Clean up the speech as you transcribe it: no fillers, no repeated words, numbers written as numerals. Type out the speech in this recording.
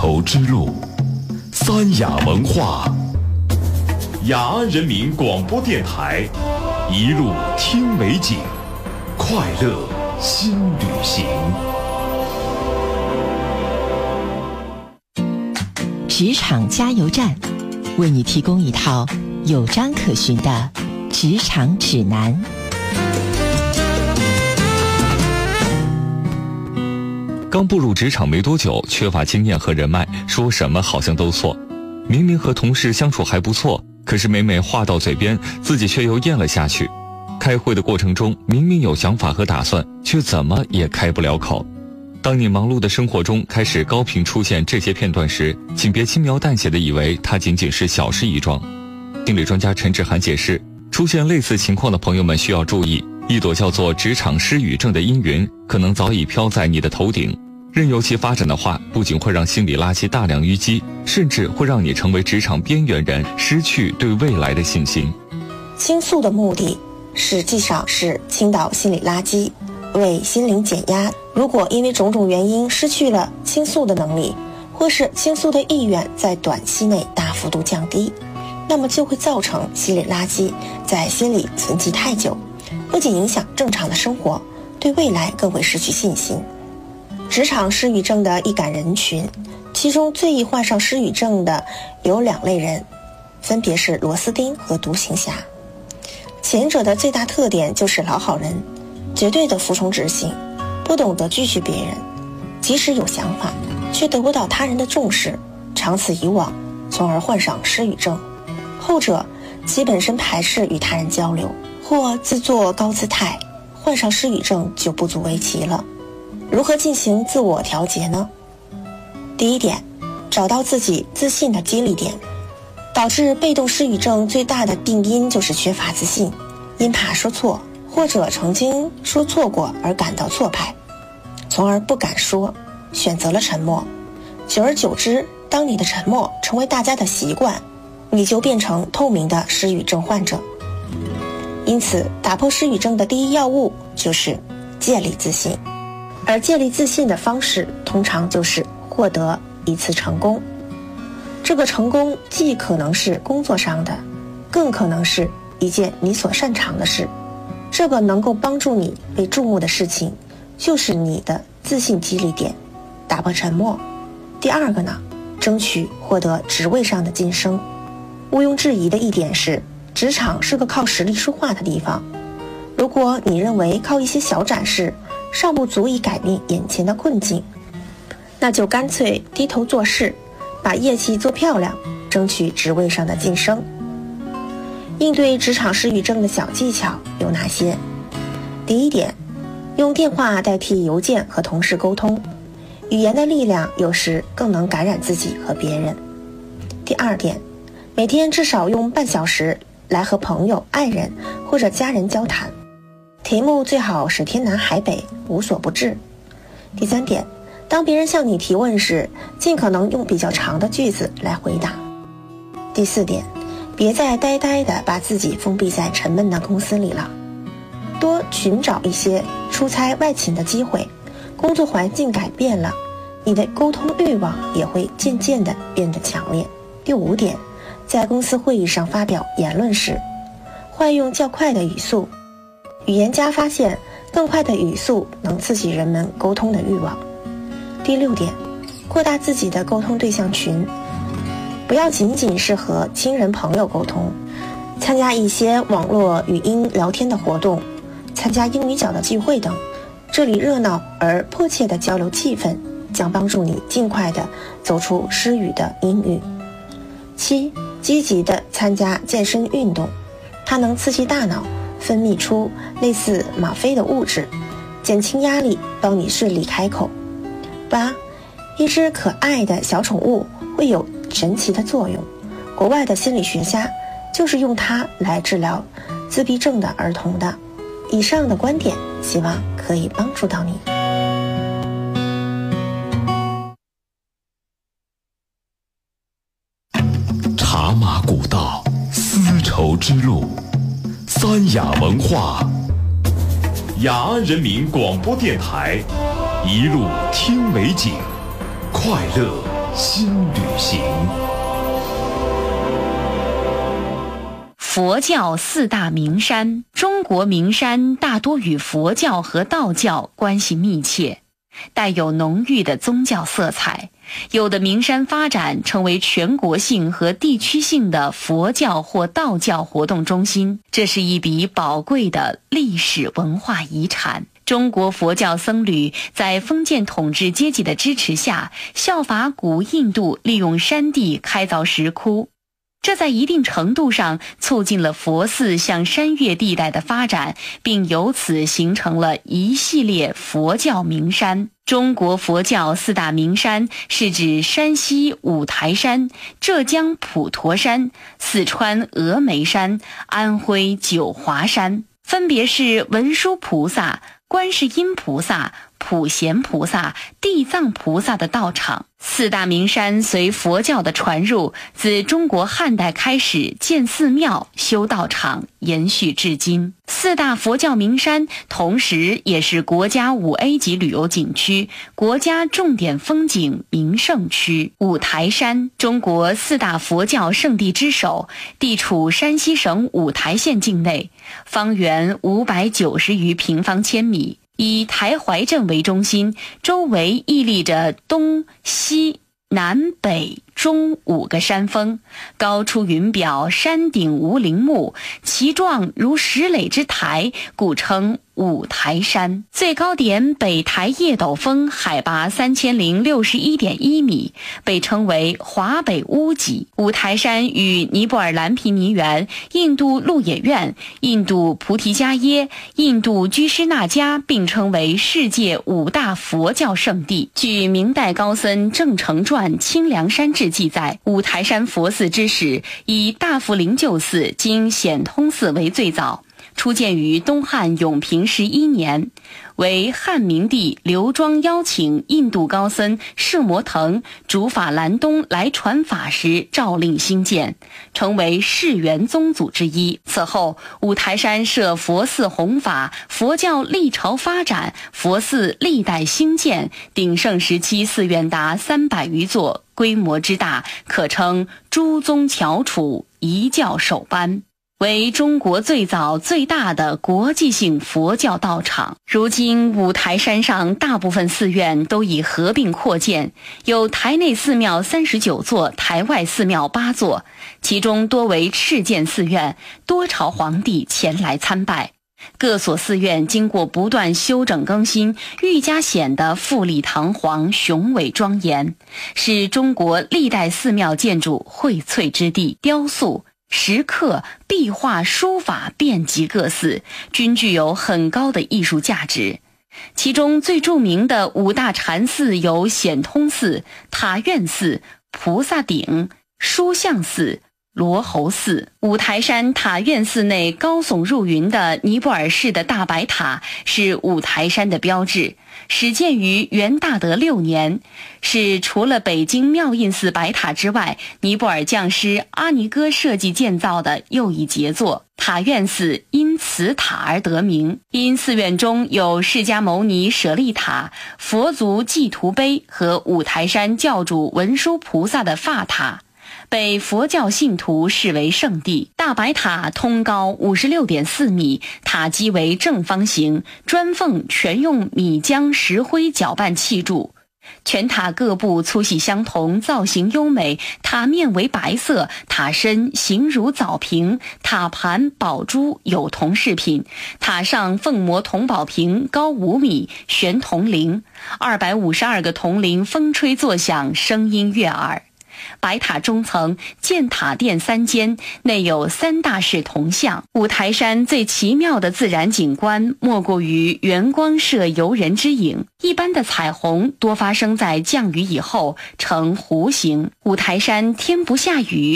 绸之路，三雅文化，雅安人民广播电台，一路听美景，快乐新旅行。 职场加油站，为你提供一套有章可循的职场指南。 刚步入职场没多久，缺乏经验和人脉，说什么好像都错。明明和同事相处还不错，可是每每话到嘴边，自己却又咽了下去。开会的过程中，明明有想法和打算，却怎么也开不了口。当你忙碌的生活中开始高频出现这些片段时，请别轻描淡写地以为它仅仅是小事一桩。心理专家陈志涵解释，出现类似情况的朋友们需要注意，一朵叫做职场失语症的阴云可能早已飘在你的头顶，任由其发展的话，不仅会让心理垃圾大量淤积，甚至会让你成为职场边缘人，失去对未来的信心。 倾诉的目的实际上是倾倒心理垃圾，为心灵减压。如果因为种种原因失去了倾诉的能力，或是倾诉的意愿在短期内大幅度降低，那么就会造成心理垃圾在心里存积太久，不仅影响正常的生活，对未来更会失去信心。职场失语症的易感人群，其中最易患上失语症的有2类人，分别是螺丝钉和独行侠。前者的最大特点就是老好人，绝对的服从执行，不懂得拒绝别人，即使有想法却得不到他人的重视，长此以往，从而患上失语症。后者其本身排斥与他人交流，或自作高姿态，患上失语症就不足为奇了。如何进行自我调节呢？第一点，找到自己自信的激励点。导致被动失语症最大的病因就是缺乏自信，因怕说错，或者曾经说错过而感到挫败，从而不敢说，选择了沉默。久而久之，当你的沉默成为大家的习惯，你就变成透明的失语症患者。因此，打破失语症的第一要务就是建立自信。而建立自信的方式，通常就是获得一次成功。这个成功既可能是工作上的，更可能是一件你所擅长的事。这个能够帮助你被注目的事情，就是你的自信激励点。打破沉默。第二个呢，争取获得职位上的晋升。毋庸置疑的一点是，职场是个靠实力说话的地方。如果你认为靠一些小展示尚不足以改变眼前的困境，那就干脆低头做事，把业绩做漂亮，争取职位上的晋升。应对职场失语症的小技巧有哪些？第一点，用电话代替邮件和同事沟通，语言的力量有时更能感染自己和别人。第二点，每天至少用半小时来和朋友、爱人或者家人交谈，题目最好是天南海北，无所不至。第三点，当别人向你提问时，尽可能用比较长的句子来回答。第四点，别再呆呆地把自己封闭在沉闷的公司里了，多寻找一些出差外勤的机会。工作环境改变了，你的沟通欲望也会渐渐地变得强烈。第五点，在公司会议上发表言论时，换用较快的语速。语言家发现，更快的语速能刺激人们沟通的欲望。第六点，扩大自己的沟通对象群，不要仅仅是和亲人朋友沟通，参加一些网络语音聊天的活动，参加英语角的聚会等，这里热闹而迫切的交流气氛，将帮助你尽快的走出失语的阴郁。7，积极的参加健身运动，它能刺激大脑分泌出类似吗啡的物质，减轻压力，帮你顺利开口。8，一只可爱的小宠物会有神奇的作用，国外的心理学家就是用它来治疗自闭症的儿童的。以上的观点希望可以帮助到你。 茶马古道，丝绸之路，三雅文化，雅安人民广播电台，一路听美景，快乐新旅行。 佛教四大名山，中国名山大多与佛教和道教关系密切，带有浓郁的宗教色彩。有的名山发展成为全国性和地区性的佛教或道教活动中心，这是一笔宝贵的历史文化遗产。中国佛教僧侣在封建统治阶级的支持下，效法古印度利用山地开凿石窟，这在一定程度上促进了佛寺向山岳地带的发展，并由此形成了一系列佛教名山。中国佛教四大名山是指山西五台山、浙江普陀山、四川峨眉山、安徽九华山，分别是文殊菩萨、观世音菩萨、普贤菩萨、地藏菩萨的道场。四大名山随佛教的传入，自中国汉代开始建寺庙、修道场，延续至今。四大佛教名山同时也是国家5A 级旅游景区、国家重点风景名胜区。五台山，中国四大佛教圣地之首，地处山西省五台县境内，方圆590余平方千米。以台怀镇为中心，周围屹立着东西南北中5个山峰，高出云表，山顶无陵墓，其状如石垒之台，故称五台山。最高点北台叶斗峰海拔3061.1米，被称为华北屋脊。五台山与尼泊尔蓝毗尼园、印度鹿野苑、印度菩提迦耶、印度居士那迦并称为世界5大佛教圣地。据明代高僧郑成传《清凉山志》记载，五台山佛寺之始以大福灵鹫寺今显通寺为最早，初建于东汉永平11年，为汉明帝刘庄邀请印度高僧摄摩腾、竺法兰东来传法时诏令兴建，成为世元宗祖之一。此后，五台山设佛寺弘法，佛教历朝发展，佛寺历代兴建，鼎盛时期寺院达300余座，规模之大，可称诸宗翘楚，一教首班，为中国最早最大的国际性佛教道场。如今五台山上大部分寺院都已合并扩建，有台内寺庙39座，台外寺庙8座，其中多为敕建寺院，多朝皇帝前来参拜。各所寺院经过不断修整更新，愈加显得富丽堂皇、雄伟庄严，是中国历代寺庙建筑荟萃之地。雕塑、石刻、壁画、书法遍及各寺，均具有很高的艺术价值。其中最著名的5大禅寺有显通寺、塔院寺、菩萨顶、书相寺、罗侯寺。五台山塔院寺内高耸入云的尼泊尔式的大白塔是五台山的标志，始建于元大德6年，是除了北京妙印寺白塔之外，尼泊尔匠师阿尼哥设计建造的又一杰作。塔院寺因此塔而得名，因寺院中有释迦牟尼舍利塔、佛足祭图碑和五台山教主文殊菩萨的发塔，被佛教信徒视为圣地。大白塔通高56.4米，塔基为正方形，砖缝全用米浆石灰搅拌砌筑，全塔各部粗细相同，造型优美，塔面为白色，塔身形如枣瓶，塔盘宝珠有铜饰品，塔上凤模铜宝瓶高5米，悬铜铃，252个铜铃风吹作响，声音悦耳。白塔中层建塔殿3间，内有3大式铜像。五台山最奇妙的自然景观莫过于圆光射游人之影，一般的彩虹多发生在降雨以后，呈弧形。五台山天不下雨